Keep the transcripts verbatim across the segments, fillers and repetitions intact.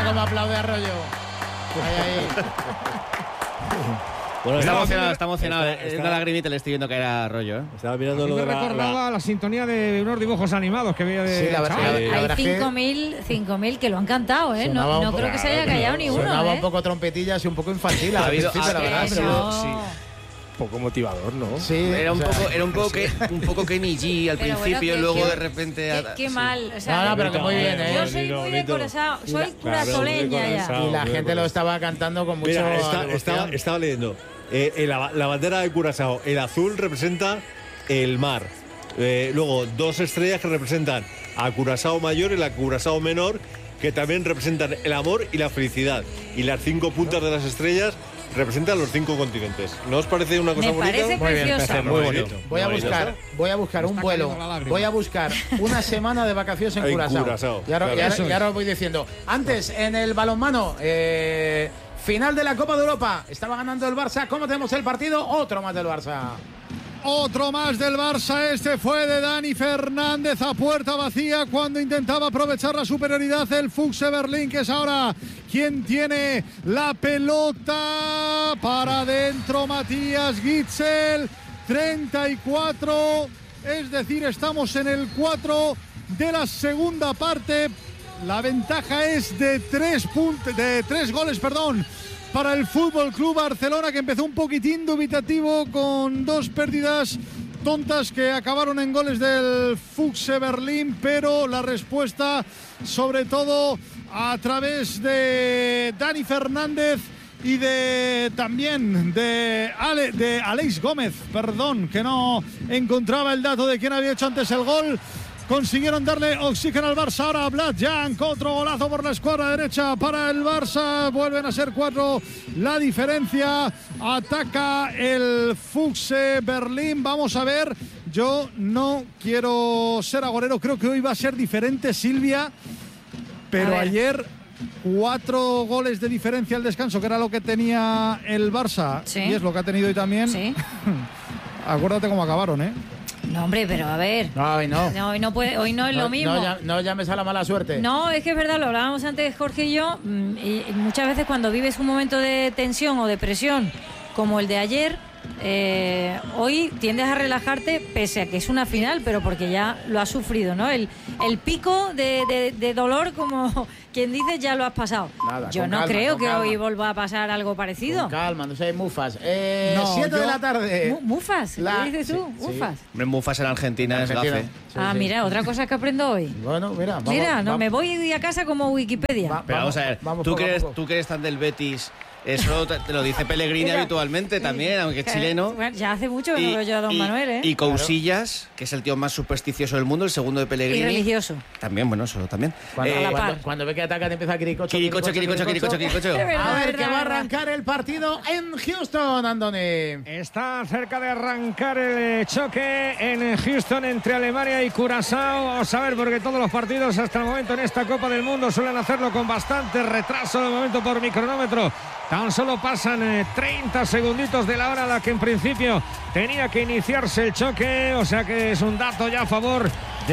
cómo aplaude Arroyo. Ahí, ahí. Bueno, está está emocionado, está emocionado. Está, está, una lagrimita le estoy viendo caer a Arroyo. ¿eh? Estaba mirando lo de me la, recordaba la... la sintonía de unos dibujos animados que veía de. Sí, la verdad, Hay, hay cinco mil que lo han cantado, ¿eh? No, no creo que se haya callado ni uno. Sonaba ¿eh? un poco trompetillas y un poco infantil. Ha habido, ha, la verdad, pero sí. poco motivador, ¿no? Sí, era un o sea, poco, era un poco que, un poco Kenny G al pero principio, bueno, que, luego que, de repente. Qué, qué sí. mal, o sea, no, no, pero que muy bien, ¿eh? Yo soy muy de Curazao, soy curazoleña ya. Y la gente lo estaba cantando con mucho. Mira, está, estaba, estaba leyendo. Eh, eh, la, la bandera de Curazao, el azul representa el mar. Eh, luego, dos estrellas que representan a Curazao mayor y la Curazao menor, que también representan el amor y la felicidad. Y las cinco puntas de las estrellas representan los cinco continentes. ¿No os parece una cosa Me bonita? parece muy preciosa. bien, muy bonito. Voy a buscar, voy a buscar un vuelo, voy a buscar una semana de vacaciones en, en Curazao. Curazao. Y ahora, Claro. y ahora, y ahora os voy diciendo. Antes, en el balonmano, eh, final de la Copa de Europa, estaba ganando el Barça. ¿Cómo tenemos el partido? Otro más del Barça. Otro más del Barça, este fue de Dani Fernández a puerta vacía cuando intentaba aprovechar la superioridad el Füchse Berlín, que es ahora quien tiene la pelota. Para adentro Matías Gitzel, treinta y cuatro, es decir, estamos en el cuatro de la segunda parte. La ventaja es de tres, punt- de tres goles, perdón, para el Fútbol Club Barcelona, que empezó un poquitín dubitativo con dos pérdidas tontas que acabaron en goles del Füchse Berlín, pero la respuesta, sobre todo a través de Dani Fernández y de también de, Ale, de Aleix Gómez, perdón, que no encontraba el dato de quién había hecho antes el gol. Consiguieron darle oxígeno al Barça. Ahora Blatjanc, otro golazo por la escuadra derecha para el Barça. Vuelven a ser cuatro la diferencia. Ataca el Füchse Berlín. Vamos a ver. Yo no quiero ser agorero. Creo que hoy va a ser diferente, Silvia. Pero ayer cuatro goles de diferencia al descanso, que era lo que tenía el Barça. Sí. Y es lo que ha tenido hoy también. Sí. Acuérdate cómo acabaron, ¿eh? No, hombre, pero a ver. No, hoy no. No, hoy no, puede, hoy no es no, lo mismo. No, ya, no llames a la mala suerte. No, es que es verdad, lo hablábamos antes Jorge y yo, y muchas veces cuando vives un momento de tensión o de presión como el de ayer, eh, hoy tiendes a relajarte pese a que es una final, pero porque ya lo has sufrido, ¿no? El, el pico de, de, de dolor, como quien dice, ya lo has pasado. Nada, yo con no calma, creo con que calma. hoy vuelva a pasar algo parecido. Con calma, no seas mufas. Eh, No, siete yo- de la tarde. Mu- Mufas, La- ¿qué dices tú? sí, sí. Mufas. Hombre, Mufas en Argentina, Argentina. es gafe. Sí, ah, sí. mira, otra cosa que aprendo hoy. Bueno, mira, vamos, Mira, no, vamos. me voy a casa como Wikipedia. Va- Pero vamos, a ver, vamos tú, poco que a eres, poco. tú que eres tan del Betis, eso te, te lo dice Pellegrini Mira. habitualmente también, aunque es chileno. Bueno, ya hace mucho que no veo yo a don y- Manuel, ¿eh? y Cousillas, que es el tío más supersticioso del mundo, el segundo de Pellegrini. Y religioso. También, bueno, eso también. Cuando, Eh, a la cuando- par. cuando ve que atacan empieza Quiricocho. Quiricocho, Quiricocho, Quiricocho, Quiricocho. Es verdad, A ver, es que verdad, va a es verdad. arrancar el partido en Houston, Andoni. Está cerca de arrancar el choque en Houston entre Alemania y Curazao. Vamos a ver, porque todos los partidos hasta el momento en esta Copa del Mundo suelen hacerlo con bastante retraso de momento por mi cronómetro. Tan solo pasan eh, treinta segunditos de la hora a la que en principio tenía que iniciarse el choque. O sea que es un dato ya a favor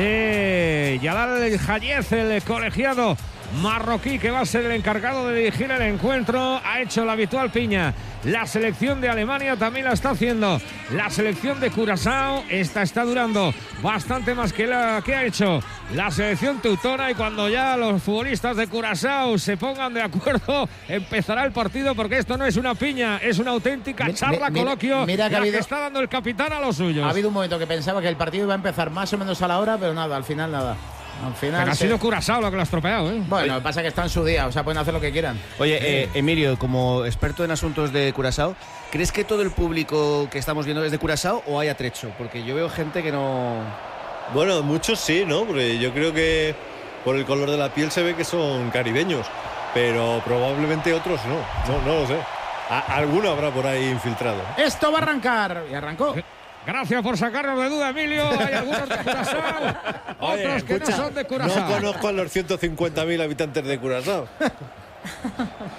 de Jalal Hayez, el colegiado marroquí, que va a ser el encargado de dirigir el encuentro. Ha hecho la habitual piña la selección de Alemania, también la está haciendo la selección de Curazao. Esta está durando bastante más que la que ha hecho la selección teutona, y cuando ya los futbolistas de Curazao se pongan de acuerdo, empezará el partido, porque esto no es una piña, es una auténtica Mi- charla, mi- coloquio, mira que la ha habido- que está dando el capitán a los suyos. Ha habido un momento que pensaba que el partido iba a empezar más o menos a la hora, pero nada, al final nada. Al final Pero ha se- sido Curazao lo que lo ha estropeado, ¿eh? Bueno, lo que pasa es que está en su día, o sea, pueden hacer lo que quieran. Oye, eh, Emilio, como experto en asuntos de Curazao, ¿crees que todo el público que estamos viendo es de Curazao o hay atrecho? Porque yo veo gente que no... Bueno, muchos sí, ¿no? Porque yo creo que por el color de la piel se ve que son caribeños, pero probablemente otros no. No, no lo sé. A- alguno habrá por ahí infiltrado. Esto va a arrancar. Y arrancó. Gracias por sacarnos de duda, Emilio. Hay algunos de Curazao, Oye, otros que escucha, no son de Curazao. no conozco a los ciento cincuenta mil habitantes de Curazao.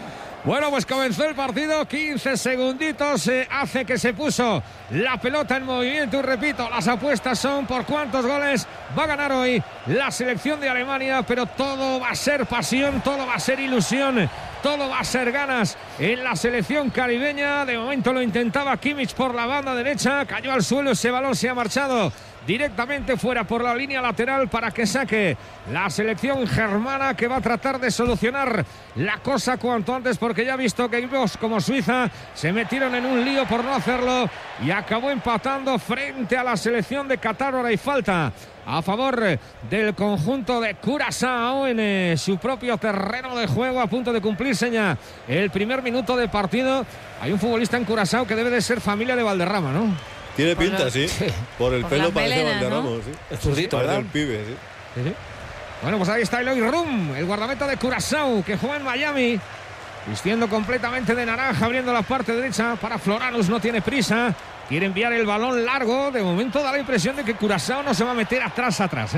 Bueno, pues comenzó el partido, quince segunditos eh, hace que se puso la pelota en movimiento y repito, las apuestas son por cuántos goles va a ganar hoy la selección de Alemania, pero todo va a ser pasión, todo va a ser ilusión, todo va a ser ganas en la selección caribeña. De momento lo intentaba Kimmich por la banda derecha, cayó al suelo, ese balón se ha marchado directamente fuera por la línea lateral para que saque la selección germana, que va a tratar de solucionar la cosa cuanto antes, porque ya ha visto que equipos como Suiza se metieron en un lío por no hacerlo y acabó empatando frente a la selección de Qatar. Ahora hay falta a favor del conjunto de Curazao en eh, su propio terreno de juego, a punto de cumplirse ya el primer minuto de partido. Hay un futbolista en Curazao que debe de ser familia de Valderrama, ¿no? Tiene pinta, sí. Por el por pelo la parece melena, Valderrama, ¿no? sí. Es zurdito, Parece ¿verdad? el pibe, sí. Sí, sí. Bueno, pues ahí está Eloy Rum, el guardameta de Curazao, que juega en Miami, vistiendo completamente de naranja, abriendo la parte derecha para Floranus, no tiene prisa, quiere enviar el balón largo. De momento da la impresión de que Curazao no se va a meter atrás, atrás, ¿eh?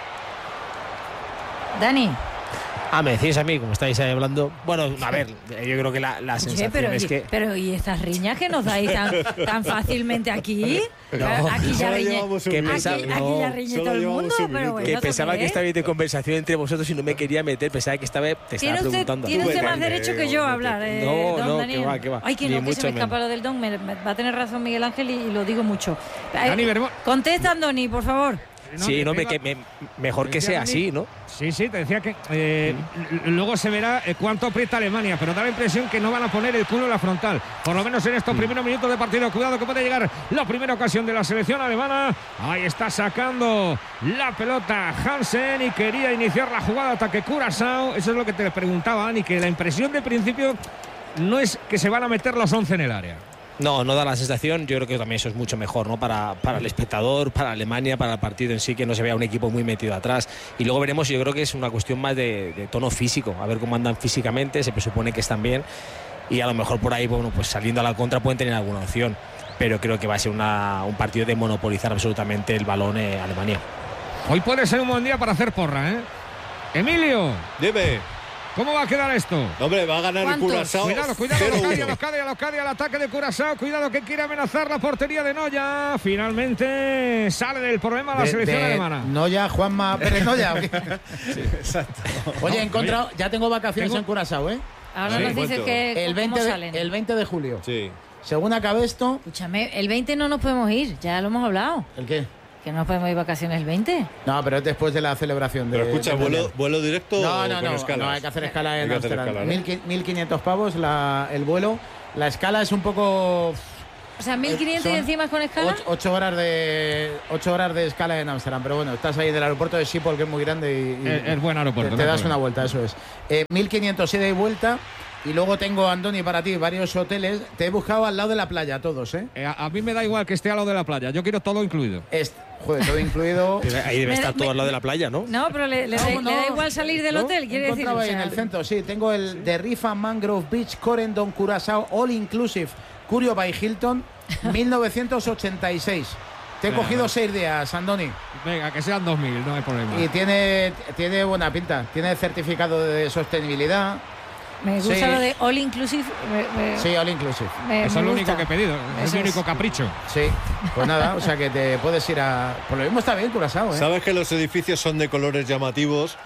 Dani. Ah, me decís a mí, como estáis ahí hablando. Bueno, a ver, yo creo que la, la Oye, sensación pero, es y, que... pero ¿y estas riñas que nos dais tan, tan fácilmente aquí? No, aquí ya solo riñe, llevamos un que aquí, pensaba- aquí no, ya riñe solo todo el llevamos mundo, un pero minuto. bueno, que ¿esto pensaba qué que es? estabais de conversación entre vosotros y no me quería meter. Pensaba que estaba, te estaba Tiene usted, preguntando. tiene Tú usted me más calles, derecho que yo a hombre. hablar, eh, No, don no, Daniel. que va, que va. Ay, que Ni no, que se me mucho escapa menos. lo del don. Me, me- va a tener razón Miguel Ángel y, y lo digo mucho. Dani Eh, Bermo- contesta, Andoni, por favor. Sí, no, me, iba- que me- mejor que sea así, ¿no? Sí, sí, te decía que eh, l- luego se verá eh, cuánto aprieta Alemania, pero da la impresión que no van a poner el culo en la frontal, por lo menos en estos primeros minutos de partido. Cuidado que puede llegar la primera ocasión de la selección alemana. Ahí está sacando la pelota Hansen y quería iniciar la jugada, ataque Curazao. Eso es lo que te preguntaba, Ani, que la impresión de principio no es que se van a meter los once en el área. No, no da la sensación. Yo creo que también eso es mucho mejor, ¿no? Para, para el espectador, para Alemania, para el partido en sí, que no se vea un equipo muy metido atrás. Y luego veremos, yo creo que es una cuestión más de, de tono físico, a ver cómo andan físicamente, se presupone que están bien. Y a lo mejor por ahí, bueno, pues saliendo a la contra pueden tener alguna opción. Pero creo que va a ser una, un partido de monopolizar absolutamente el balón eh, Alemania. Hoy puede ser un buen día para hacer porra, ¿eh? Emilio, Dime. ¿cómo va a quedar esto? Hombre, va a ganar el ¿Cuántos? Curazao. Cuidado, cuidado, cero Locadia, uno. Locadia, Locadia, el ataque de Curazao. Cuidado que quiere amenazar la portería de Noya. Finalmente sale del problema la De- selección de alemana. Noya, Juanma Pérez Noya. ¿o qué? Exacto. Oye, he encontrado, ya tengo vacaciones Tengo- en Curazao, ¿eh? Ahora Sí. nos dices ¿Cuánto? que El cómo veinte, salen. de, el veinte de julio. Sí. Según acabe esto, Escúchame, el veinte no nos podemos ir, ya lo hemos hablado. ¿el qué? Que no nos podemos ir vacaciones el veinte. No, pero es después de la celebración. De, Pero escucha, del ¿vuelo, Mundial. vuelo directo No, o no, con no, escalas? no, hay que hacer escala Hay en que hacer Amsterdam. escala, ¿no? Mil- mil quinientos pavos la, el vuelo. La escala es un poco... O sea, mil quinientos y son encima con escala. Ocho, ocho horas de ocho horas de escala en Amsterdam, pero bueno, estás ahí en el aeropuerto de Schiphol, que es muy grande y, y Es- es buen aeropuerto, te, no te hay das problema. una vuelta, eso es. Eh, mil quinientos ida y vuelta. Y luego tengo, Andoni, para ti varios hoteles. Te he buscado al lado de la playa, todos, ¿eh? Eh, a, a mí me da igual que esté al lado de la playa. Yo quiero todo incluido. Est- joder, todo incluido. Ahí debe Me- estar todo me- al lado de la playa, ¿no? No, pero le, le, No, da- no. le da igual salir del ¿No? hotel, quiere decir. Encontraba o ahí en sea, el centro, sí. Tengo el de Rifa Mangrove Beach, Corendon, Curazao, All Inclusive, Curio by Hilton, mil novecientos ochenta y seis. Te he Venga, cogido venga. seis días, Andoni. Venga, que sean dos mil, no hay problema. Y tiene, tiene buena pinta. Tiene certificado de sostenibilidad. Me gusta Sí. lo de all inclusive. Me, me- Sí, All Inclusive. me- Eso me es lo gusta. único que he pedido. Es Eso mi único es. capricho. Sí, pues nada, o sea que te puedes ir a... Por lo mismo está bien Curazao, ¿eh? ¿Sabes que los edificios son de colores llamativos?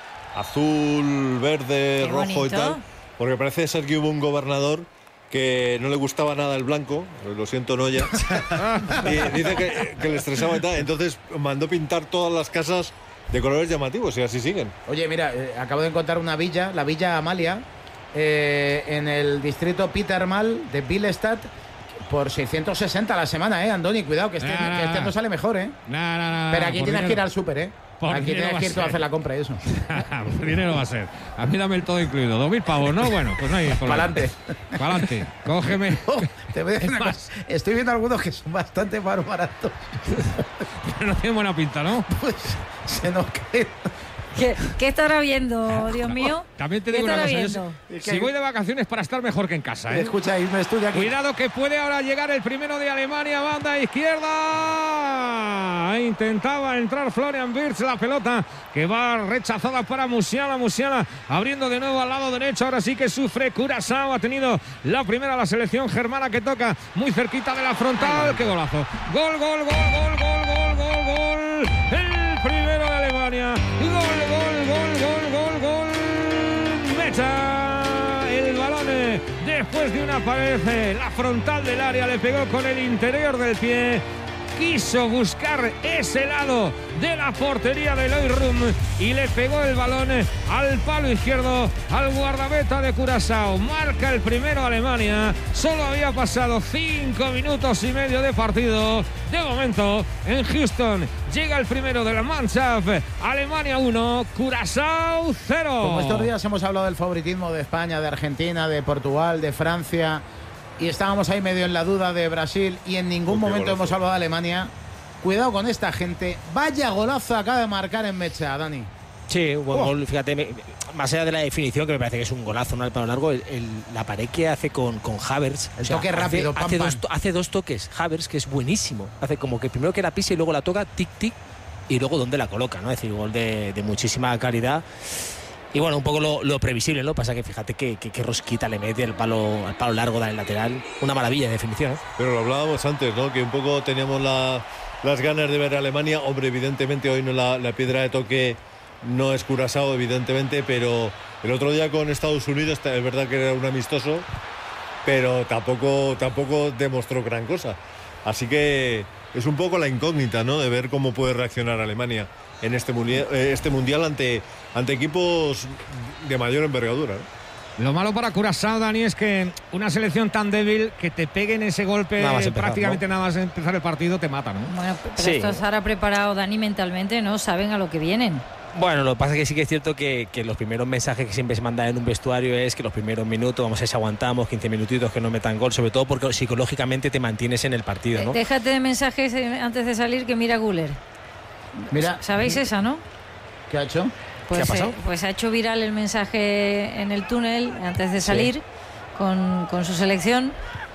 Azul, verde, Qué rojo y bonito. tal. Porque parece ser que hubo un gobernador que no le gustaba nada el blanco, lo siento Noya, y dice que, que le estresaba y tal. Entonces mandó pintar todas las casas de colores llamativos y así siguen. Oye, mira, eh, acabo de encontrar una villa, la Villa Amalia, eh, en el distrito Pietermal de Billestad, por seiscientos sesenta a la semana, ¿eh, Andoni? Cuidado, que este, Nah, nah, que este nah. no sale mejor, ¿eh? Nah, nah, nah, Pero nah, aquí por tienes que ir dinero. al súper, ¿eh? Por Aquí dinero tienes va que a ir tú a ser. hacer la compra y eso. Por dinero va a ser. A mí dame el todo incluido. Dos mil pavos, ¿no? Bueno, pues no hay problema. Pa'lante. Pa'lante. Cógeme. Oh, te voy a decir una más. cosa. Estoy viendo algunos que son bastante más baratos. No tiene buena pinta, ¿no? Pues se nos queda. ¿Qué, ¿Qué estará viendo, Dios mío? También te ¿Qué digo una estará cosa. Yo, viendo? si voy de vacaciones para estar mejor que en casa, ¿eh? Escucha, me estudia aquí. Cuidado que puede ahora llegar el primero de Alemania, banda izquierda. Intentaba entrar Florian Wirtz, la pelota que va rechazada para Musiala. Musiala abriendo de nuevo al lado derecho. Ahora sí que sufre Curazao. Ha tenido la primera la selección germana que toca muy cerquita de la frontal. ¡Qué golazo! Gol, gol, gol, gol, gol, gol, gol, gol. El primero de Alemania. Gol, gol, gol, gol, gol, gol. Meta el balón después de una pared. La frontal del área le pegó con el interior del pie. Quiso buscar ese lado de la portería de Leeuw y le pegó el balón al palo izquierdo al guardameta de Curazao. Marca el primero Alemania. Solo había pasado cinco minutos y medio de partido. De momento, en Houston llega el primero de la Mannschaft. Alemania uno, Curazao cero. Como estos días hemos hablado del favoritismo de España, de Argentina, de Portugal, de Francia, y estábamos ahí medio en la duda de Brasil, y en ningún Uy, momento golazo. hemos hablado de Alemania. Cuidado con esta gente. Vaya golazo acaba de marcar en Mecha, Dani. Sí, un buen Oh. gol, fíjate, me- más allá de la definición, que me parece que es un golazo, ¿no? Al palo largo, el, el- la pared que hace con, con Havertz. El toque hace- rápido, pam, hace, pam. Dos, to- hace dos toques, Havertz, que es buenísimo. Hace como que primero que la pisa y luego la toca, tic, tic, y luego donde la coloca, ¿no? Es decir, gol de, de muchísima calidad. Y bueno, un poco lo, lo previsible, ¿no? Pasa que fíjate que, que, que rosquita le mete el palo, al palo largo del lateral. Una maravilla de definición, ¿eh? Pero lo hablábamos antes, ¿no? Que un poco teníamos la, las ganas de ver a Alemania. Hombre, evidentemente hoy no la, la piedra de toque no es Curazao, evidentemente, pero el otro día con Estados Unidos es verdad que era un amistoso, pero tampoco, tampoco demostró gran cosa. Así que es un poco la incógnita, ¿no? De ver cómo puede reaccionar Alemania en este mundial, este mundial ante, ante equipos de mayor envergadura, ¿no? Lo malo para Curazao, Dani, es que una selección tan débil que te peguen ese golpe Nada más empezar, prácticamente ¿no? nada más empezar el partido te mata, ¿no? Bueno, pero Sí. esto estará preparado, Dani, mentalmente, ¿no? Saben a lo que vienen. Bueno, lo que pasa es que sí que es cierto que, que los primeros mensajes que siempre se mandan en un vestuario es que los primeros minutos, vamos a ver si aguantamos, quince minutitos que no metan gol, sobre todo porque psicológicamente te mantienes en el partido, ¿no? Eh, Déjate de mensajes eh, antes de salir que mira Guller. Mira, ¿Sabéis esa, no? ¿qué ha hecho? Pues, ha pasado? eh, pues ha hecho viral el mensaje en el túnel antes de salir con, con su selección,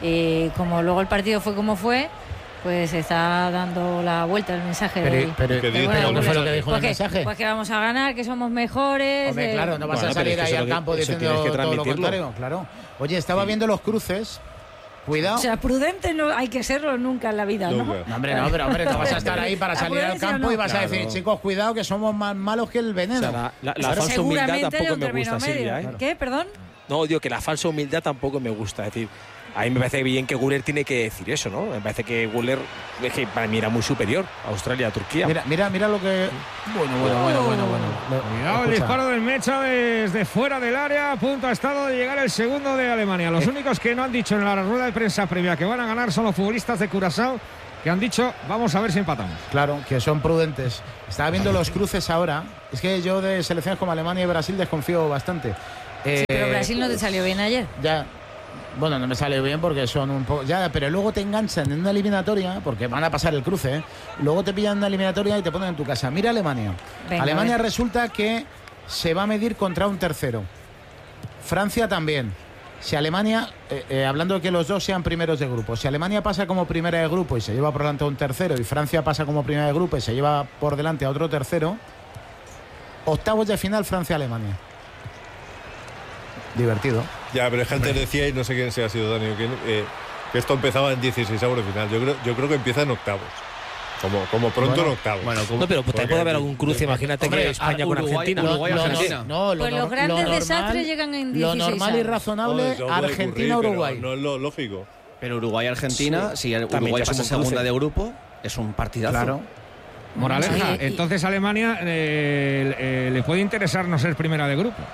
y como luego el partido fue como fue, pues está dando la vuelta el mensaje. Pero, del- pero, ¿Qué del dice? bueno ¿qué de fue lo Guller. que dijo en Pues el que- mensaje? Pues que vamos a ganar, que somos mejores. Hombre, eh, claro, no vas Bueno, a pero salir es que ahí eso al lo que- campo eso diciendo tienes que todo lo transmitirlo. contrario, claro. Oye, estaba viendo los cruces. Cuidado. O sea, prudente no hay que serlo nunca en la vida, ¿no? Nunca. No, hombre, no, pero hombre, no vas a estar ahí para La salir al prudencia campo no. y vas a Claro. decir, chicos, cuidado que somos más malos que el O veneno. sea, la, la- la Claro. falsa humildad Seguramente hay tampoco un me término gusta, medio. Silvia, ¿eh? ¿Qué? ¿Perdón? No, digo que la falsa humildad tampoco me gusta. Es decir, a mí me parece bien que Guller tiene que decir eso, ¿no? Me parece que Guller, es que para mí era muy superior a Australia, a Turquía. Mira, mira, mira lo que. Bueno, bueno, bueno, bueno, bueno. Cuidado, el Escucha. disparo del Mecha desde fuera del área. A punto ha estado de llegar el segundo de Alemania. Los únicos que no han dicho en la rueda de prensa previa que van a ganar son los futbolistas de Curazao, que han dicho, vamos a ver si empatamos. Claro, que son prudentes. Estaba viendo los cruces ahora. Es que yo de selecciones como Alemania y Brasil desconfío bastante. Eh, Pero Brasil no te salió bien ayer. Ya. Bueno, no me sale bien porque son un poco. Ya, pero luego te enganchan en una eliminatoria, porque van a pasar el cruce, ¿eh? Luego te pillan en una eliminatoria y te ponen en tu casa. Mira Alemania. Venga, Alemania a ver. resulta que se va a medir contra un tercero. Francia también. Si Alemania, eh, eh, hablando de que los dos sean primeros de grupo, si Alemania pasa como primera de grupo y se lleva por delante a un tercero, y Francia pasa como primera de grupo y se lleva por delante a otro tercero, octavos de final Francia-Alemania. Divertido. Ya, pero es que antes decía, y no sé quién se ha sido Dani o quién, eh, que esto empezaba en dieciséis avos de final. Yo creo, yo creo que empieza en octavos. Como, como pronto Bueno, en octavos. Bueno, como- No, pero pues, también puede haber algún cruce. Imagínate Hombre, que España a con Uruguay- Argentina. Uruguay- Lo- lo- Argentina. no, lo Pues los nor- grandes lo normal- desastres llegan en Lo dieciséis normal y avos. razonable, Joder, eso puede ocurrir, Argentina-Uruguay. pero No es lo lógico. Pero Uruguay-Argentina, si Uruguay ya es pasa un segunda cruce. de grupo, es un partidazo. Claro. Moraleja, Sí, y- entonces Alemania eh, eh, le puede interesar no ser primera de grupo.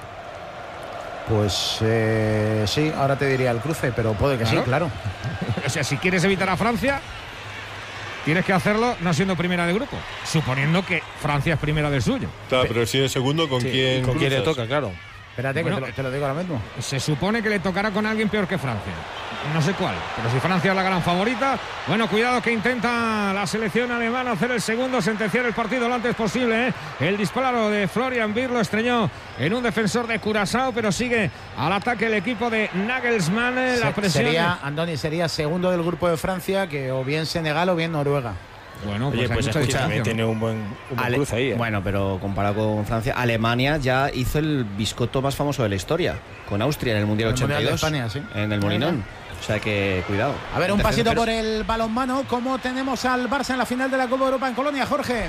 Pues eh, sí, ahora te diría el cruce, pero puede que Claro. sí, claro. O sea, si quieres evitar a Francia, tienes que hacerlo no siendo primera de grupo, suponiendo que Francia es primera del suyo. Claro, pero si es segundo, ¿con Sí, quién? ¿Con quién le cruzas? toca? Claro. Espérate, Bueno, que te lo, te lo digo ahora mismo. Se supone que le tocará con alguien peor que Francia. No sé cuál, pero si Francia es la gran favorita, bueno, cuidado que intenta la selección alemana hacer el segundo, sentenciar el partido lo antes posible, ¿eh? El disparo de Florian Wirtz lo estreñó en un defensor de Curazao, pero sigue al ataque el equipo de Nagelsmann, ¿eh? La Se- presión. Sería, Andoni, sería segundo del grupo de Francia, que o bien Senegal o bien Noruega. Bueno, Oye, pues, hay pues mucha escucha, diferencia, tiene un buen, un buen Ale- cruce ahí. ¿eh? Bueno, pero comparado con Francia, Alemania ya hizo el biscotto más famoso de la historia, con Austria en el Mundial En el ochenta y Mundial de dos. España, sí. En el Molinón. O sea que, cuidado. A ver, un Tercer- pasito tercer- por el balonmano. ¿Cómo tenemos al Barça en la final de la Copa Europa en Colonia, Jorge?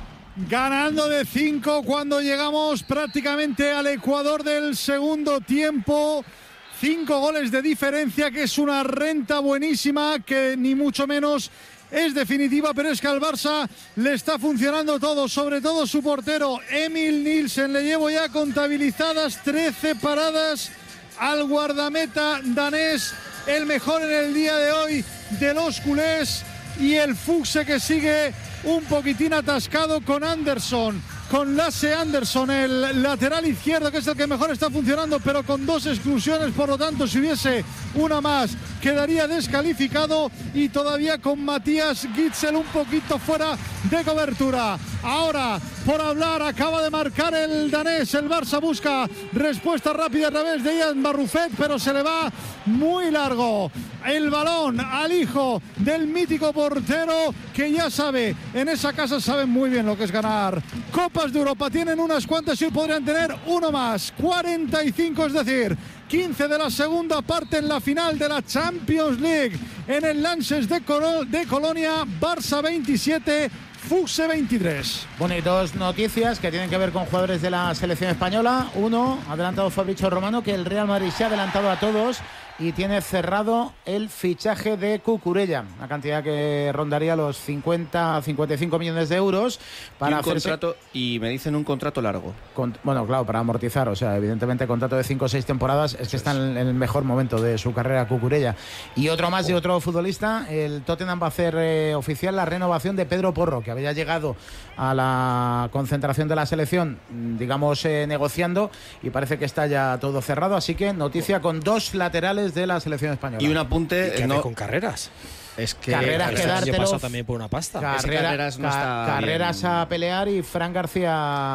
Ganando de cinco cuando llegamos prácticamente al Ecuador del segundo tiempo. Cinco goles de diferencia, que es una renta buenísima, que ni mucho menos es definitiva, pero es que al Barça le está funcionando todo, sobre todo su portero Emil Nielsen. Le llevo ya contabilizadas trece paradas al guardameta danés, el mejor en el día de hoy de los culés, y el Fuchse que sigue un poquitín atascado con Anderson, con Lasse Anderson, el lateral izquierdo, que es el que mejor está funcionando, pero con dos exclusiones, por lo tanto, si hubiese una más, quedaría descalificado, y todavía con Matías Gitzel un poquito fuera de cobertura. Ahora, por hablar, acaba de marcar el danés. El Barça busca respuesta rápida a través de Ian Barrufet, pero se le va muy largo el balón al hijo del mítico portero, que ya sabe, en esa casa saben muy bien lo que es ganar Copas de Europa. Tienen unas cuantas y hoy podrían tener uno más. cuarenta y cinco, es decir, quince de la segunda parte en la final de la Champions League en el Lances de, Col- de Colonia. Barça veintisiete, Fuchse veintitrés. Bueno, y dos noticias que tienen que ver con jugadores de la selección española. Uno, adelantado Fabricio Romano, que el Real Madrid se ha adelantado a todos y tiene cerrado el fichaje de Cucurella, una cantidad que rondaría los cincuenta a cincuenta y cinco millones de euros para y un hacerse... contrato, y me dicen un contrato largo. Con, bueno, claro, para amortizar, o sea, evidentemente contrato de cinco o seis temporadas, es que está en, en el mejor momento de su carrera Cucurella. Y otro más de otro futbolista, el Tottenham va a hacer eh, oficial la renovación de Pedro Porro, que había llegado a la concentración de la selección, digamos, eh, negociando, y parece que está ya todo cerrado, así que noticia con dos laterales de la selección española. Y un apunte... ¿Qué hace no, con Carreras? es que Carreras, Carreras que el año dártelo- pasado también por una pasta. Carrera- Ese Carreras no ca- está Carreras bien. a pelear y Fran García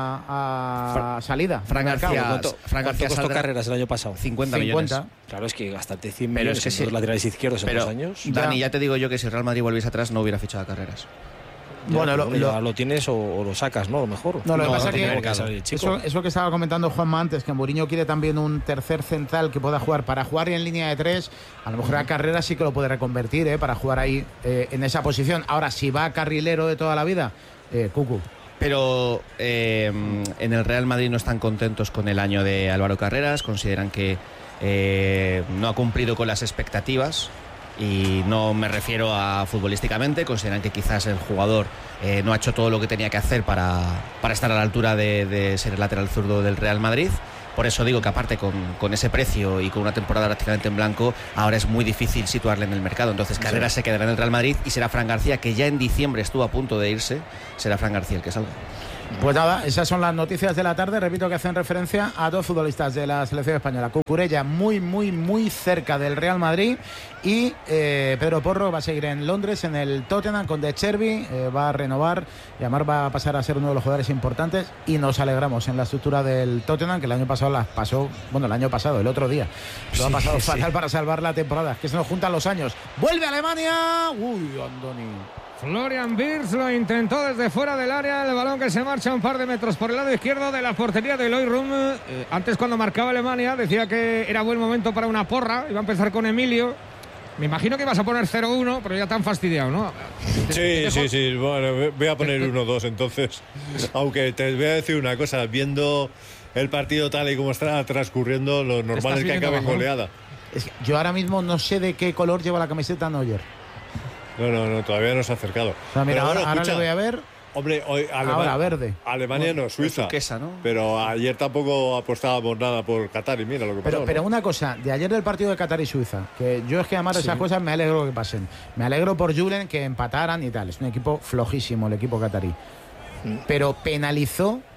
a, a salida. Fran Mercado. García- ¿Cuánto, Fran cuánto García costó saldrá- Carreras el año pasado? cincuenta, cincuenta. millones. Claro, es que gastarte cien Pero millones es que en sí. dos laterales izquierdos en Pero, dos años. Dani, Ya. ya te digo yo que si Real Madrid volviese atrás no hubiera fichado a Carreras. Bueno, lo, Ya lo- lo tienes o, o lo sacas, ¿no? A lo mejor. No, lo que No, pasa no es tiene que mercado. salir el chico. eso, eso que estaba comentando Juanma antes, que Mourinho quiere también un tercer central que pueda jugar para jugar en línea de tres. A lo mejor a Carrera sí que lo puede reconvertir, ¿eh? Para jugar ahí eh, en esa posición. Ahora, si va a carrilero de toda la vida, eh, Cucu. Pero eh, en el Real Madrid no están contentos con el año de Álvaro Carreras, consideran que eh, no ha cumplido con las expectativas, y no me refiero a futbolísticamente, consideran que quizás el jugador eh, no ha hecho todo lo que tenía que hacer para, para estar a la altura de, de ser el lateral zurdo del Real Madrid. Por eso digo que aparte con, con ese precio y con una temporada prácticamente en blanco, ahora es muy difícil situarle en el mercado. Entonces Carreras se quedará en el Real Madrid y será Fran García, que ya en diciembre estuvo a punto de irse, será Fran García el que salga. Pues nada, esas son las noticias de la tarde. Repito que hacen referencia a dos futbolistas de la selección española. Cucurella muy, muy, muy cerca del Real Madrid, y eh, Pedro Porro va a seguir en Londres, en el Tottenham con De Chervi, eh, va a renovar, y además va a pasar a ser uno de los jugadores importantes, y nos alegramos en la estructura del Tottenham, que el año pasado las pasó, bueno, el año pasado, el otro día, lo ha Sí, pasado sí. fatal para salvar la temporada. Es que se nos juntan los años. ¡Vuelve a Alemania! ¡Uy, Andoni! Florian Wirtz lo intentó desde fuera del área, el balón que se marcha un par de metros por el lado izquierdo de la portería de Eloy Rum. Eh, antes, cuando marcaba Alemania, decía que era buen momento para una porra, iba a empezar con Emilio. Me imagino que ibas a poner cero uno, pero ya tan fastidiado, ¿no? Sí, sí, sí. Bueno, voy a poner uno dos entonces. Aunque te voy a decir una cosa, viendo el partido tal y como está transcurriendo, lo normal Estás es que viniendo acabe en abajo, ¿no? goleada. Es que yo ahora mismo no sé de qué color lleva la camiseta Neuer. No, no, no, todavía no se ha acercado. O sea, mira, Pero ahora, bueno, ahora escucha, le voy a ver. Hombre, hoy Alema- Ahora verde. Alemania no, Suiza. turquesa, ¿no? Pero ayer tampoco apostábamos nada por Qatar y mira lo que pasó. Pero, pero ¿no? una cosa, de ayer del partido de Qatar y Suiza, que yo es que además de esas cosas me alegro que pasen. Me alegro por Julen que empataran y tal. Es un equipo flojísimo el equipo qatarí. Pero penalizó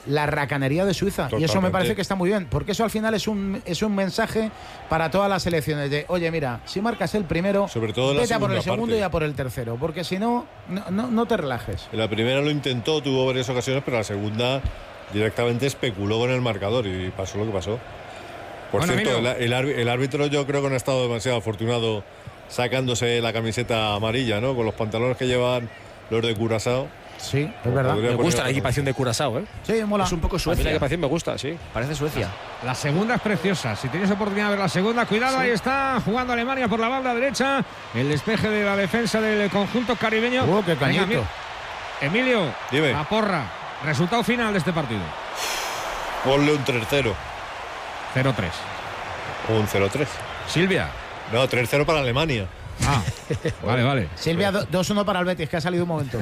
la racanería de Suiza. Totalmente. Y eso me parece que está muy bien, porque eso al final es un, es un mensaje para todas las selecciones de, oye, mira, si marcas el primero, sobre todo en la vete a por el segunda segundo parte. y a por el tercero, porque si no, no, no, no te relajes. En la primera lo intentó, tuvo varias ocasiones, pero la segunda directamente especuló con el marcador y pasó lo que pasó. Por Bueno, cierto, el, Emilio. el árbi- el árbitro yo creo que no ha estado demasiado afortunado sacándose la camiseta amarilla, ¿no? Con los pantalones que llevan los de Curazao. Sí, es verdad. Podría Me poner gusta la otra equipación de Curazao, ¿eh? Sí, mola. Es un poco A mí la Suecia. equipación me gusta, sí. Parece Suecia. La segunda es preciosa. Si tienes oportunidad de ver la segunda, cuidado, ahí está jugando Alemania por la banda derecha. El despeje de la defensa del conjunto caribeño. Oh, qué Venga, cañito. Emil- Emilio, Dime. la porra. Resultado final de este partido. Ponle un tres cero cero tres. o un cero tres. Silvia. No, tres cero para Alemania. Ah, vale, vale. Silvia, do- dos uno para el Betis, que ha salido un momento.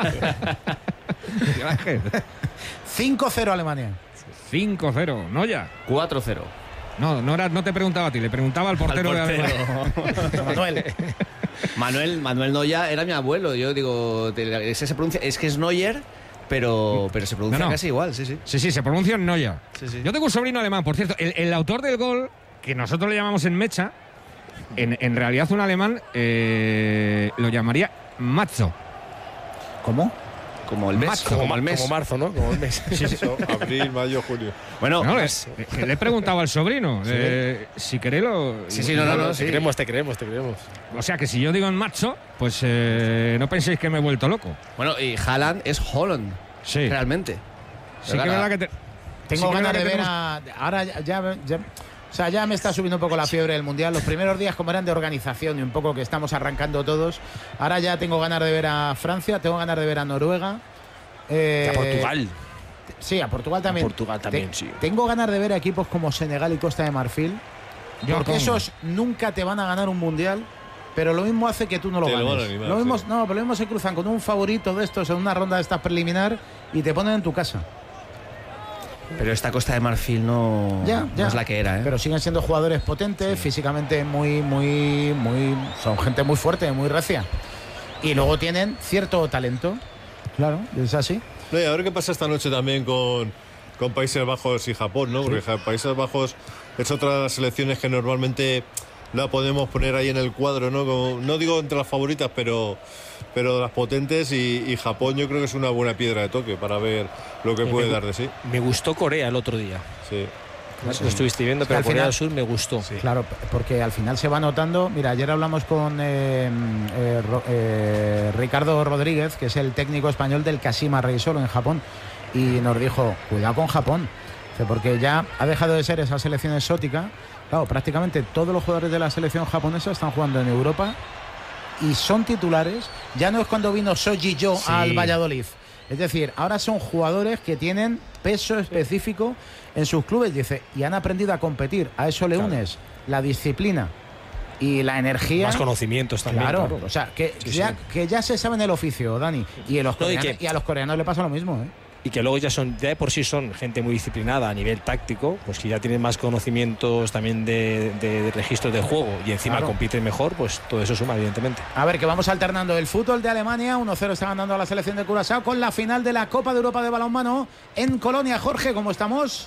Miguel Ángel. cinco cero Alemania. cinco cero. Noya. cuatro cero. No, no, era, no te preguntaba a ti, le preguntaba al portero, Al de portero. Alemania. Manuel. Manuel, Manuel Neuer era mi abuelo. Yo digo, te- es que se pronuncia, es que es Neuer, pero, pero se pronuncia No, no. casi igual, sí, sí. Sí, sí, se pronuncia Noya. Sí, sí. Yo tengo un sobrino alemán, por cierto. El, el autor del gol, que nosotros le llamamos en Mecha, en, en realidad un alemán eh, lo llamaría Matzo. ¿Cómo? Como el mes, Macho, como, Como, el mes. como marzo, ¿no? Como el mes. Eso, abril, mayo, junio. Bueno, No, le, le- le preguntaba al sobrino. eh, si queréis lo. Sí, sí, no, no, no, Te sí. creemos, te creemos, te creemos. O sea que si yo digo en macho, pues eh, no penséis que me he vuelto loco. bueno, y Haaland es Holland, Sí. realmente. Sí que es verdad que te- Tengo sí que es ganas verdad de que ver tenemos- a. Ahora ya, ya- ya- O sea, ya me está subiendo un poco la fiebre del Mundial. Los primeros días como eran de organización y un poco que estamos arrancando todos. Ahora ya tengo ganas de ver a Francia, tengo ganas de ver a Noruega. eh, Y a Portugal. Sí, a Portugal también. A Portugal también, Te- sí. Tengo ganas de ver a equipos como Senegal y Costa de Marfil. Yo Porque pongo. esos nunca te van a ganar un Mundial. Pero lo mismo hace que tú no lo Te lo ganes. van a animar, lo mismo, sí. No, pero lo mismo se cruzan con un favorito de estos en una ronda de estas preliminar y te ponen en tu casa. Pero esta Costa de Marfil no, Ya, no ya. es la que era, ¿eh? Pero siguen siendo jugadores potentes, físicamente muy, muy, muy. Son gente muy fuerte, muy recia. Y luego tienen cierto talento. Claro, es así. No, y a ver qué pasa esta noche también con, con Países Bajos y Japón, ¿no? Porque ja- Países Bajos es otra de las selecciones que normalmente la podemos poner ahí en el cuadro, ¿no? Como- no digo entre las favoritas, pero, pero de las potentes. Y, y Japón yo creo que es una buena piedra de toque para ver lo que puede dar de sí. Me gustó Corea el otro día. Sí. No sé si lo estuviste viendo, Es que pero al Corea final- del Sur me gustó. Claro, porque al final se va notando. Mira, ayer hablamos con eh, eh, Ro- eh, Ricardo Rodríguez, que es el técnico español del Kashima Reysol en Japón, y nos dijo: cuidado con Japón, dice, porque ya ha dejado de ser esa selección exótica. Claro, prácticamente todos los jugadores de la selección japonesa están jugando en Europa y son titulares. Ya no es cuando vino Soji Yo Sí. al Valladolid. Es decir, ahora son jugadores que tienen peso específico en sus clubes, dice, y han aprendido a competir. A eso le Claro. unes la disciplina y la energía. Más conocimientos también. Claro, claro. o sea, que, Sí, ya, sí. que ya se saben el oficio, Dani. Y a los, No, y coreanos, que- y a los coreanos le pasa lo mismo, ¿eh? Y que luego ya son, ya de por sí son gente muy disciplinada a nivel táctico, pues que ya tienen más conocimientos también de, de, de registros de juego y encima Claro. compiten mejor, pues todo eso suma, evidentemente. A ver, que vamos alternando el fútbol de Alemania. uno cero está ganando a la selección de Curazao con la final de la Copa de Europa de balonmano en Colonia. Jorge, ¿cómo estamos?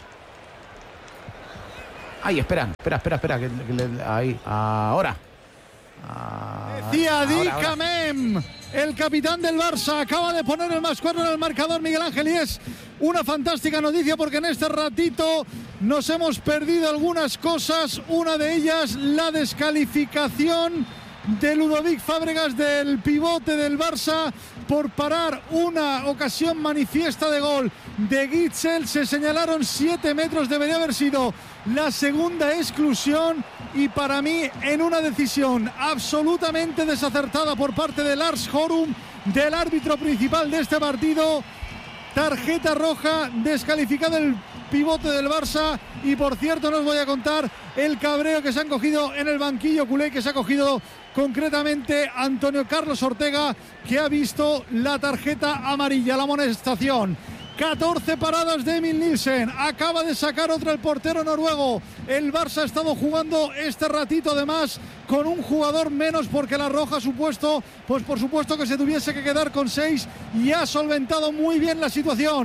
Ay, espera, espera, espera, espera. que- que le- ahí, ahora. Ah, Decía ahora, Di ahora. Camem, el capitán del Barça, acaba de poner el más cuerno en el marcador, Miguel Ángel, y es una fantástica noticia porque en este ratito nos hemos perdido algunas cosas. Una de ellas, la descalificación de Ludovic Fábregas, del pivote del Barça, por parar una ocasión manifiesta de gol de Gitzel. Se señalaron siete metros, debería haber sido la segunda exclusión, y para mí en una decisión absolutamente desacertada por parte de Lars Horum, del árbitro principal de este partido. Tarjeta roja, descalificado el pivote del Barça. Y por cierto, no os voy a contar el cabreo que se han cogido en el banquillo culé, que se ha cogido concretamente Antonio Carlos Ortega, que ha visto la tarjeta amarilla, la amonestación. catorce paradas de Emil Nielsen, acaba de sacar otra el portero noruego. El Barça ha estado jugando este ratito además con un jugador menos, porque la roja ha supuesto, pues por supuesto que se tuviese que quedar con seis, y ha solventado muy bien la situación.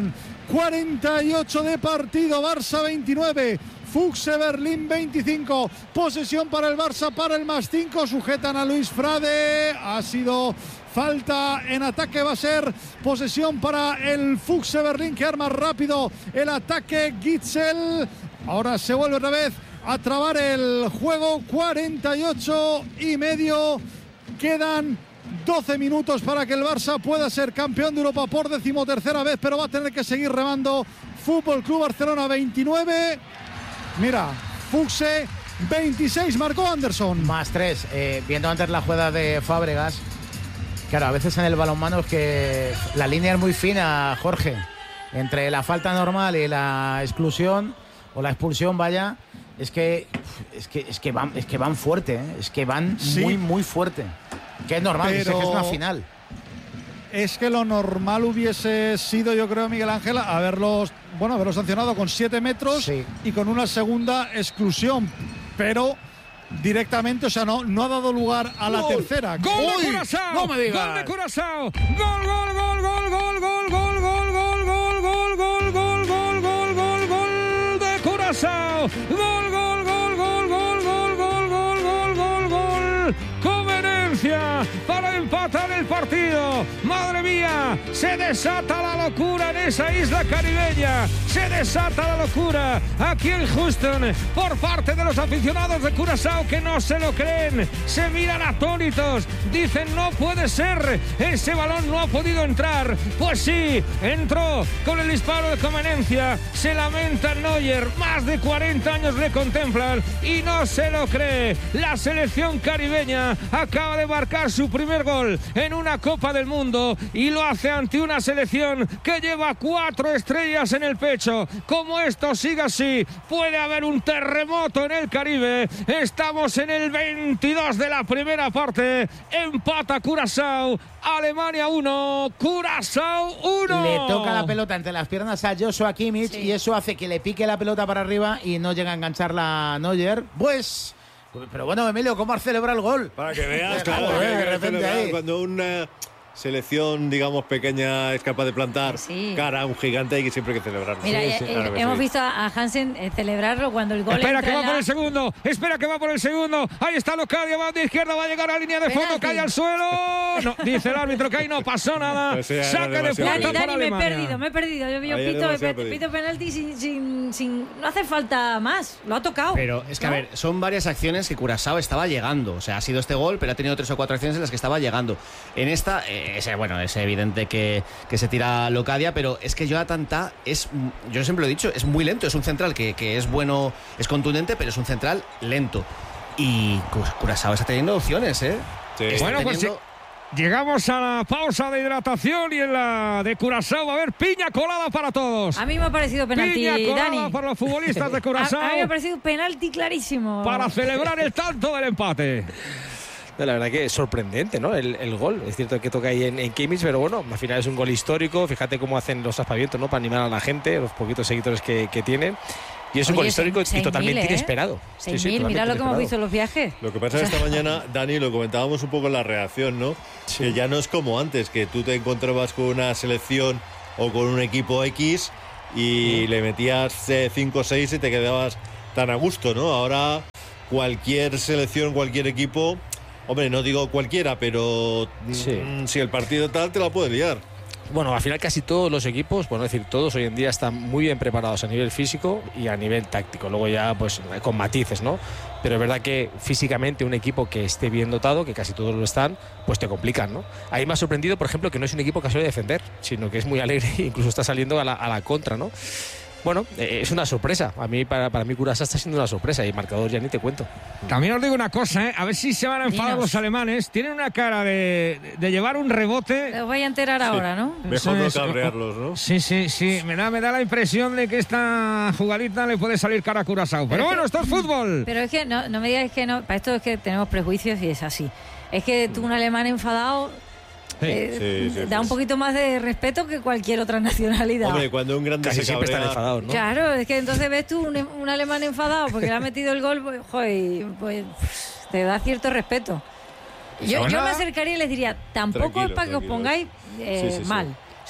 cuarenta y ocho de partido, Barça veintinueve, Füchse Berlín veinticinco, posesión para el Barça, para el más cinco, sujetan a Luis Frade, ha sido falta en ataque, va a ser posesión para el Füchse Berlín que arma rápido el ataque. Gitzel, ahora se vuelve otra vez a trabar el juego, cuarenta y ocho y medio, quedan doce minutos para que el Barça pueda ser campeón de Europa por decimotercera vez, pero va a tener que seguir remando. Fútbol Club Barcelona veintinueve, mira, Füchse veintiséis, marcó Anderson. Más tres, eh, viendo antes la jugada de Fábregas, claro, a veces en el balonmano es que la línea es muy fina, Jorge, entre la falta normal y la exclusión o la expulsión, vaya, es que es que es que van es que van fuerte, ¿eh? Es que van sí, muy muy fuerte, que es normal, pero... que es una final. Es que lo normal hubiese sido, yo creo, Miguel Ángel, haberlos, bueno, haberlos sancionado con siete metros sí. y con una segunda exclusión, pero directamente, o sea, no, no ha dado lugar a la gol, tercera. ¡Gol de Curazao! No me digas. ¡Gol de Curazao! ¡Gol, gol, gol, gol, gol, gol, gol, gol, gol, gol, gol, gol, gol, gol, gol, gol, gol de Curazao! ¡Gol, gol, gol, gol, gol, gol, gol, gol, gol, gol, gol! Conveniencia para empatar el partido. Madre mía, se desata la locura en esa isla caribeña. Se desata la locura aquí en Houston por parte de los aficionados de Curazao que no se lo creen. Se miran atónitos. Dicen, no puede ser. Ese balón no ha podido entrar. Pues sí, entró con el disparo de conveniencia. Se lamenta Neuer. Más de cuarenta años le contemplan y no se lo cree. La selección caribeña acaba de marcar su primer gol en una Copa del Mundo y lo hace ante una selección que lleva cuatro estrellas en el pecho. Como esto siga así, puede haber un terremoto en el Caribe. Estamos en el veintidós de la primera parte. Empata Curazao. Alemania uno, Curazao uno. Le toca la pelota entre las piernas a Joshua Kimmich sí. y eso hace que le pique la pelota para arriba y no llega a engancharla a Neuer. Pues... Pero bueno, Emilio, ¿cómo has celebrado el gol? Para que veas, claro, claro, eh, de repente ahí. Cuando una selección, digamos, pequeña es capaz de plantar sí. cara a un gigante, hay que siempre hay que celebrarlo. Mira, sí, eh, sí, eh, claro hemos sí. visto a Hansen eh, celebrarlo cuando el gol Espera entra que va la... por el segundo, espera que va por el segundo. Ahí está Locadia, va de izquierda, va a llegar a la línea de fondo, Penalti. cae al suelo. No, dice el árbitro que ahí no pasó nada. O sea, Saca de Dani, puerta para Dani, me he Alemania. perdido, me he perdido. Yo, yo pito, pito, pito penalti sin, sin, sin... No hace falta más, lo ha tocado. Pero es que, ¿no? a ver, son varias acciones que Curazao estaba llegando. O sea, ha sido este gol, pero ha tenido tres o cuatro acciones en las que estaba llegando. En esta, eh, es, bueno, es evidente que, que se tira Locadia, pero es que Jonathan Tah es, yo siempre lo he dicho, es muy lento. Es un central que, que es bueno, es contundente, pero es un central lento. Y Curazao está teniendo opciones, ¿eh? Sí. Bueno, teniendo... pues sí. Llegamos a la pausa de hidratación y en la de Curazao va a haber piña colada para todos. A mí me ha parecido penalti, Piña colada Dani. para los futbolistas de Curazao. A, a mí me ha parecido penalti clarísimo. Para celebrar el tanto del empate. La verdad que es sorprendente, ¿no? El, el gol. Es cierto que toca ahí en, en Kimmich, pero bueno, al final es un gol histórico. Fíjate cómo hacen los aspavientos, ¿no? Para animar a la gente, los poquitos seguidores que, que tienen. Y es un gol histórico y totalmente inesperado. seis mil, mira lo que hemos visto en los viajes. Lo que pasa es que esta mañana, Dani, lo comentábamos un poco en la reacción, ¿no? Sí. Que ya no es como antes, que tú te encontrabas con una selección o con un equipo X y sí. le metías cinco o seis y te quedabas tan a gusto, ¿no? Ahora cualquier selección, cualquier equipo, hombre, no digo cualquiera, pero sí. mmm, si el partido tal te la puede liar. Bueno, al final casi todos los equipos, bueno, es decir, todos hoy en día están muy bien preparados a nivel físico y a nivel táctico. Luego ya, pues, con matices, ¿no? Pero es verdad que físicamente un equipo que esté bien dotado, que casi todos lo están, pues te complican, ¿no? Ahí me ha sorprendido, por ejemplo, que no es un equipo que suele defender, sino que es muy alegre e incluso está saliendo a la, a la contra, ¿no? Bueno, eh, es una sorpresa. A mí, para, para mí, Curazao está siendo una sorpresa y el marcador ya ni te cuento. También os digo una cosa, ¿eh? A ver si se van a enfadar Dinos. los alemanes. Tienen una cara de, de llevar un rebote. Los voy a enterar ahora, ¿no? Mejor no cabrearlos, ¿no? Sí, sí, sí. Me da, me da la impresión de que esta jugadita le puede salir cara a Curazao. Pero, pero bueno, esto es fútbol. Pero es que no, no me digas que no. Para esto es que tenemos prejuicios y es así. Es que tú, un alemán enfadado... Sí, eh, sí, sí, da un poquito más de respeto que cualquier otra nacionalidad. Hombre, cuando un grande casi se siempre cabrea, están enfadados, ¿no? Claro, es que entonces ves tú un, un alemán enfadado porque le ha metido el gol, pues, joder, pues te da cierto respeto. Yo, yo me acercaría y les diría, tampoco tranquilo, es para que os pongáis eh, sí, sí, mal. Sí. O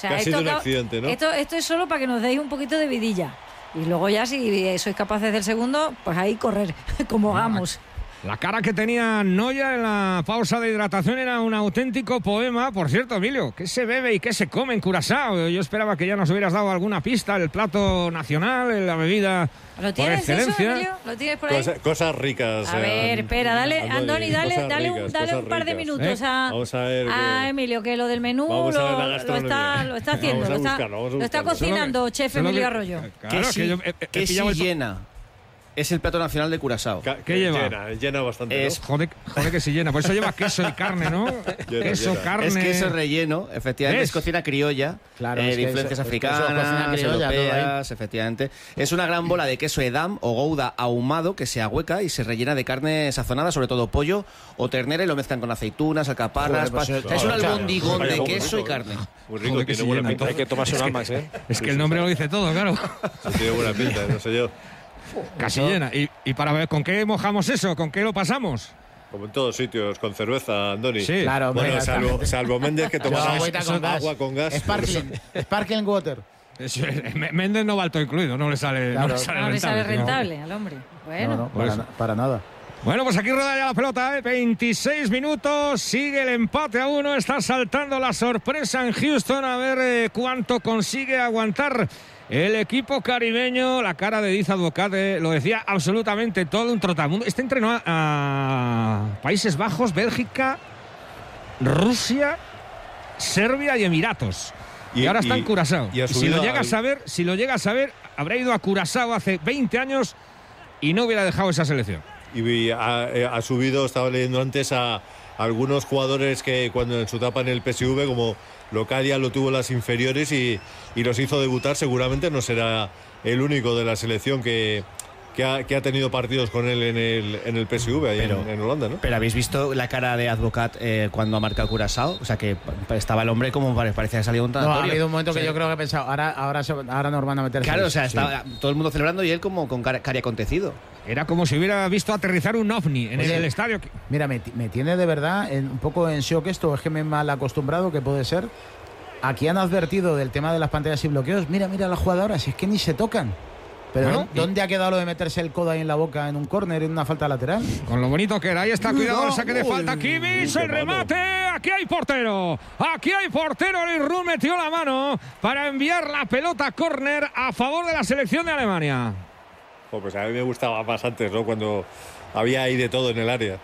sea, que ha esto, sido un acaba- accidente, ¿no? esto, esto es solo para que nos deis un poquito de vidilla. Y luego ya, si sois capaces del segundo, pues ahí correr, como hagamos. La cara que tenía Noya en la pausa de hidratación era un auténtico poema. Por cierto, Emilio, ¿qué se bebe y qué se come en Curazao? Yo esperaba que ya nos hubieras dado alguna pista, el plato nacional, la bebida ¿Lo por tienes eso, excelencia. Emilio? ¿Lo tienes por ahí? Cosa- cosas ricas. A eh, ver, espera, dale, Andoni, Andoni, dale, cosas dale, un, ricas, dale un cosas par de ricas. minutos ¿Eh? a, Vamos a ver a que- Emilio, que lo del menú Vamos a ver la lo, lo gastronomía. está, lo está haciendo, Vamos a lo está, buscarlo, vamos a lo está buscarlo. cocinando chef Solo que- Emilio Arroyo. Claro, que que sí, yo he- he que sí pillado esto- llena. Es el plato nacional de Curazao. Ca- ¿Qué lleva? Llena, llena bastante, Es- ¿no? Joder, joder que se llena. Por eso lleva queso y carne, ¿no? queso, llena. carne. Es queso relleno, efectivamente, ¿Ves? es cocina criolla, Claro, eh, es de que influencias eso- es que eso es africanas, cocina criolla, todo europeas, efectivamente. Es una gran bola de queso edam o gouda ahumado que se ahueca y se rellena de carne sazonada, sobre todo pollo o ternera, y lo mezclan con aceitunas, alcaparras. Joder, pues pa- eso- o sea, es un Vaya, albondigón vaya, de muy queso rico, y carne. Muy rico, Joder, que tiene se buena llena. pinta. Hay que tomarse un Almax, ¿eh? Es que el nombre lo dice todo, claro. Sí, tiene buena pinta, no sé yo. Casi llena. ¿Y, y para ver con qué mojamos eso? ¿Con qué lo pasamos? Como en todos sitios, con cerveza, Andoni. Sí. Claro, hombre, Bueno, salvo, exactamente. salvo Méndez, que Yo, toma agüita con gas. agua con gas. Sparkling, sparkling water. Eso, eh, Méndez no va alto incluido, no le sale, Claro. no le sale No le sale rentable. rentable al hombre. Bueno, No, no, Por para, eso. na- para nada. Bueno, pues aquí rueda ya la pelota, ¿eh? veintiséis minutos, sigue el empate a uno, está saltando la sorpresa en Houston, a ver eh, cuánto consigue aguantar el equipo caribeño. La cara de Diz Advocat eh, lo decía absolutamente todo, un trotamundo. Este entrenó a, a Países Bajos, Bélgica, Rusia, Serbia y Emiratos. Y, Y- ahora está y- en Curazao. y ha Y si subido lo llega a al- saber, si lo llega a saber, habrá ido a Curazao hace veinte años y no hubiera dejado esa selección. Y ha, eh, ha subido, estaba leyendo antes, a algunos jugadores que cuando en su etapa en el P S V, como Locadia, lo tuvo en las inferiores y, y los hizo debutar. Seguramente no será el único de la selección que, que, ha, que ha tenido partidos con él en el, en el P S V, ahí Pero- en, en Holanda, ¿no? Pero ¿habéis visto la cara de Advocat eh, cuando ha marcado Curazao? O sea, que pa- estaba el hombre como pare- parecía que salía de un No, ha tanatorio. habido un momento O sea, que yo creo que he pensado, ahora, ahora, se- ahora nos van a meter Claro, o seis. sea, Sí. estaba todo el mundo celebrando y él como con cara, cari acontecido. Era como si hubiera visto aterrizar un ovni en Oye, el estadio. Mira, me, ti- me tiene de verdad en- un poco en shock esto, es que me he mal acostumbrado, que puede ser. Aquí han advertido del tema de las pantallas y bloqueos. Mira, mira las jugadoras, es que ni se tocan. Pero Bueno, ¿dó- ¿dónde ha quedado lo de meterse el codo ahí en la boca en un córner, en una falta lateral? Con lo bonito que era. Ahí está, cuidado, el saque de Uy, falta. uy, Kimmich, qué el remate. Aquí hay portero. Aquí hay portero. Luis Ruhl metió la mano para enviar la pelota a córner a favor de la selección de Alemania. Oh, pues a mí me gustaba más antes, ¿no? Cuando había ahí de todo en el área.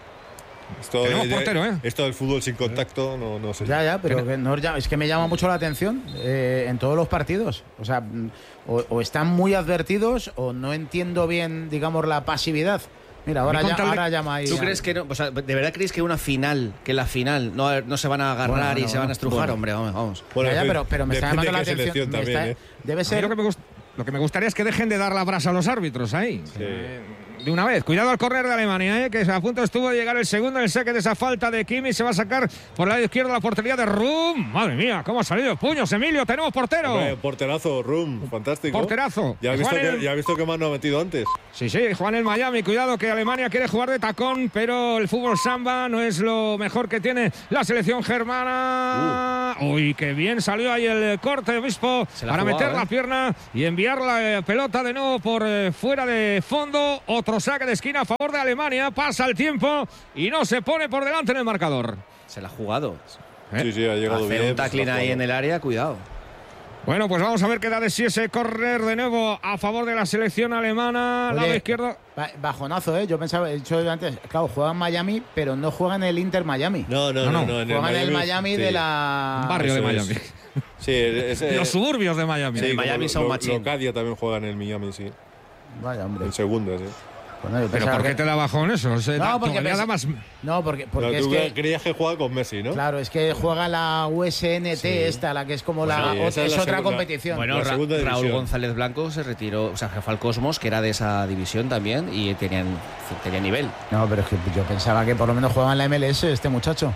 Esto, Tenemos de- portero, ¿eh? Esto del fútbol sin contacto, no, no sé. Ya, ya, pero que no, ya- es que me llama mucho la atención eh, en todos los partidos. O sea, mm, o, o están muy advertidos o no entiendo bien, digamos, la pasividad. Mira, ahora, Me ya, conta el de- ahora llama ahí. ¿Tú a- crees que no? O sea, ¿de verdad creéis que una final, que la final no, no se van a agarrar Bueno, y bueno, se van a bueno. estrujar? Bueno. Hombre, vamos, vamos. Bueno, Ya, ya, dep- pero, pero me está depende llamando la de qué atención. selección me también, está- ¿eh? Debe A mí ser. lo, que me gust- lo que me gustaría es que dejen de dar la brasa a los árbitros ahí. Eh, De una vez. Cuidado al córner de Alemania, ¿eh? Que a punto estuvo de llegar el segundo en el saque de esa falta de Kimmich. Se va a sacar por el lado izquierdo la portería de Rum. Madre mía, cómo ha salido el puños, Emilio. Tenemos portero. Hombre, porterazo, Rum, fantástico. Porterazo. Ya has visto, Juan que, el- ya has visto que mano ha metido antes. Sí, sí, Juan el Miami. Cuidado que Alemania quiere jugar de tacón, pero el fútbol samba no es lo mejor que tiene la selección germana. Uy, qué bien salió ahí el corte, Obispo, Se la ha para jugado, meter ¿eh? la pierna y enviar la eh, pelota de nuevo por eh, fuera de fondo. Otro saque de esquina a favor de Alemania. Pasa el tiempo y no se pone por delante en el marcador. Se la ha jugado. ¿Eh? Sí, sí, ha llegado Hacer bien. un tackling pues, ahí en el área, cuidado. Bueno, pues vamos a ver qué da de sí ese córner de nuevo a favor de la selección alemana. Oye, Lado izquierdo. ba- Bajonazo, ¿eh? Yo pensaba, he dicho antes, claro, juegan en Miami, pero no juegan en el Inter Miami. No, no, No, no, no, no, en juegan en el Miami sí. de la. Un barrio de eso Miami. es. Sí, es, es- Los suburbios de Miami. sí, En como Miami lo- son lo- machín. Locadia también juega en el Miami, sí. Vaya, hombre. En segunda, sí. Bueno, yo ¿Pero pensaba por qué que- te da bajón eso? O sea, No, da- porque todavía pensé- da más. No, porque, porque Pero es tú que. creías que juega con Messi, ¿no? Claro, es que juega la U S N T Sí. esta, la que es como la. Bueno, o- esa es es la otra segunda- competición. Bueno, La Ra- segunda Raúl división. González Blanco se retiró, o sea, se fue al Cosmos, que era de esa división también, y tenían, tenía nivel. No, pero es que yo pensaba que por lo menos jugaba en la M L S este muchacho.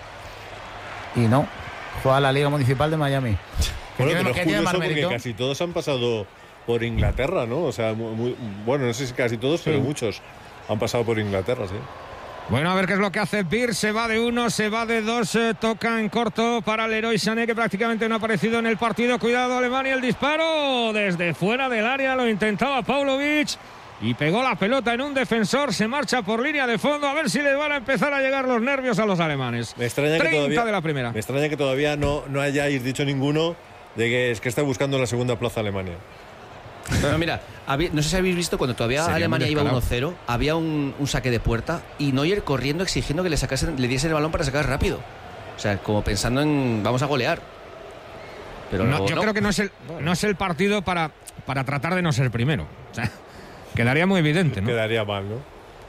Y no, juega en la Liga Municipal de Miami. Que Bueno, tiene- pero es que tiene más curioso porque mérito. casi todos han pasado por Inglaterra, ¿no? O sea, muy- muy- bueno, no sé si casi todos, pero muchos han pasado por Inglaterra, sí. Bueno, a ver qué es lo que hace Birr. Se va de uno, se va de dos, eh, toca en corto para Leroy Sané, que prácticamente no ha aparecido en el partido. Cuidado, Alemania, el disparo desde fuera del área, lo intentaba Paulovic y pegó la pelota en un defensor. Se marcha por línea de fondo, a ver si le van a empezar a llegar los nervios a los alemanes. Me extraña treinta que todavía, de la primera. Me extraña que todavía no, no hayáis dicho ninguno de que es que está buscando la segunda plaza Alemania. Bueno, mira, había, no sé si habéis visto cuando todavía Sería Alemania iba descarado. uno cero, había un, un saque de puerta y Neuer corriendo exigiendo que le sacasen, le diesen el balón para sacar rápido. O sea, como pensando en vamos a golear. Pero No, luego yo no. creo que no es el, no es el partido para, para tratar de no ser primero. O sea, quedaría muy evidente, ¿no? Quedaría mal, ¿no?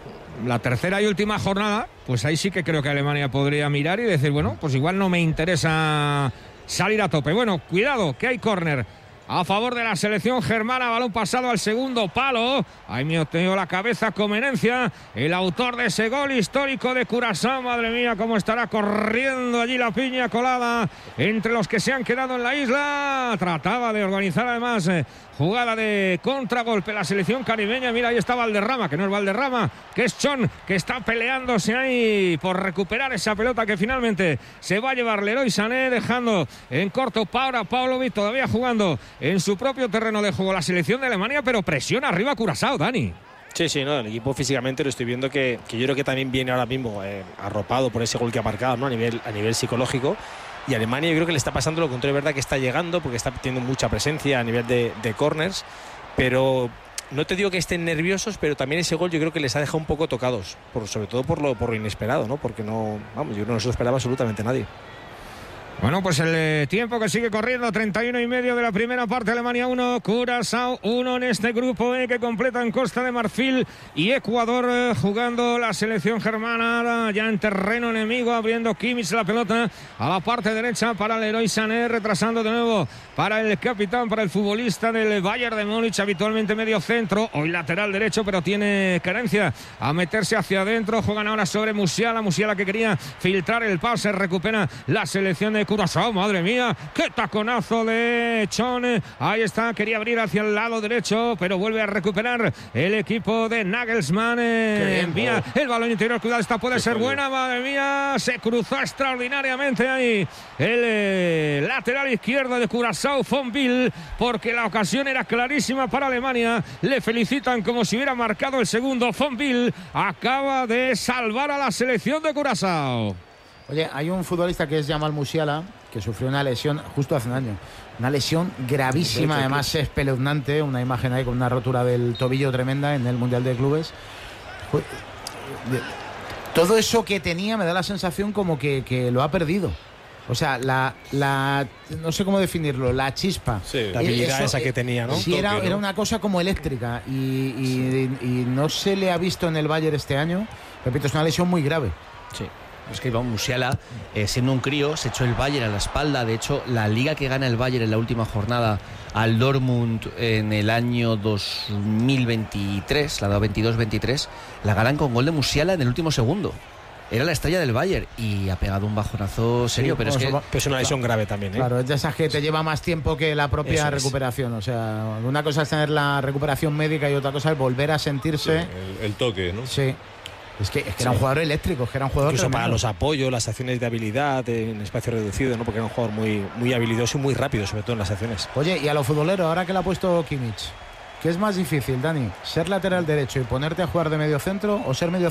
La tercera y última jornada, pues ahí sí que creo que Alemania podría mirar y decir, bueno, pues igual no me interesa salir a tope. Bueno, cuidado, que hay córner a favor de la selección germana. Balón pasado al segundo palo. Ahí me obtengo la cabeza Comenencia, el autor de ese gol histórico de Curazao. Madre mía, cómo estará corriendo allí la piña colada entre los que se han quedado en la isla. Trataba de organizar además eh, jugada de contragolpe la selección caribeña. Mira, ahí está Valderrama, que no es Valderrama, que es Chon, que está peleándose ahí por recuperar esa pelota que finalmente se va a llevar Leroy Sané, dejando en corto para Paulovic, todavía jugando en su propio terreno de juego la selección de Alemania, pero presiona arriba Curazao, Dani. Sí, sí, no, el equipo físicamente lo estoy viendo que, que yo creo que también viene ahora mismo eh, arropado por ese gol que ha marcado, ¿no? A nivel, a nivel psicológico. Y Alemania yo creo que le está pasando lo contrario, es verdad que está llegando porque está teniendo mucha presencia a nivel de, de corners, pero no te digo que estén nerviosos, pero también ese gol yo creo que les ha dejado un poco tocados, por, sobre todo por lo, por lo inesperado, ¿no? Porque no, vamos, yo creo que no se lo esperaba absolutamente nadie. Bueno, pues el eh, tiempo que sigue corriendo, treinta y uno y medio de la primera parte, Alemania uno, Curazao uno en este grupo E que completan Costa de Marfil y Ecuador, eh, jugando la selección germana ya en terreno enemigo, abriendo Kimmich la pelota a la parte derecha para Leroy Sané, retrasando de nuevo para el capitán, para el futbolista del Bayern de Múnich, habitualmente medio centro, hoy lateral derecho, pero tiene carencia a meterse hacia adentro. Juegan ahora sobre Musiala, Musiala que quería filtrar el pase, recupera la selección de Curazao. Madre mía, qué taconazo de Chon. Ahí está, quería abrir hacia el lado derecho, pero vuelve a recuperar el equipo de Nagelsmann. Eh, envía el balón interior, cuidado, esta puede ser buena. Madre mía, se cruzó extraordinariamente ahí el eh, lateral izquierdo de Curazao, Fonville, porque la ocasión era clarísima para Alemania. Le felicitan como si hubiera marcado el segundo. Fonville acaba de salvar a la selección de Curazao. Oye, hay un futbolista que es Jamal Musiala, que sufrió una lesión justo hace un año. Una lesión gravísima, además espeluznante. Una imagen ahí con una rotura del tobillo tremenda en el Mundial de Clubes. Todo eso que tenía me da la sensación como que, que lo ha perdido. O sea, la, la no sé cómo definirlo, la chispa. Sí, la habilidad eso, esa que tenía, ¿no? Sí, era, era una cosa como eléctrica y, y, y, y no se le ha visto en el Bayern este año. Repito, es una lesión muy grave. Sí. Es que vamos, Musiala, eh, siendo un crío, se echó el Bayern a la espalda. De hecho, la liga que gana el Bayern en la última jornada al Dortmund en el año dos mil veintitrés, la veintidós veintitrés, la ganan con gol de Musiala en el último segundo. Era la estrella del Bayern y ha pegado un bajonazo serio, Sí, pero es bueno, que... eso va- Pero es una lesión grave también, ¿eh? Claro, es de esas que te lleva más tiempo que la propia Eso es. recuperación. O sea, una cosa es tener la recuperación médica y otra cosa es volver a sentirse. El, el toque, ¿no? Sí. Es que, es que era un jugador eléctrico, es que era un jugador Incluso para tremendo. los apoyos, las acciones de habilidad en espacio reducido, ¿no? Porque era un jugador muy, muy habilidoso y muy rápido, sobre todo en las acciones. Oye, y a los futboleros, ahora que le ha puesto Kimmich, ¿qué es más difícil, Dani? ¿Ser lateral derecho y ponerte a jugar de medio centro o ser medio